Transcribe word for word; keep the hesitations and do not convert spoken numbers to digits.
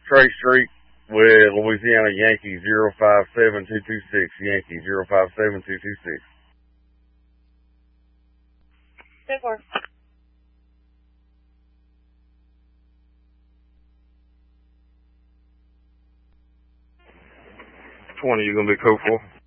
Trey Street with Louisiana Yankee zero five seven two two six. Yankee zero five seven two two six. ten four. twenty, you're going to be code four.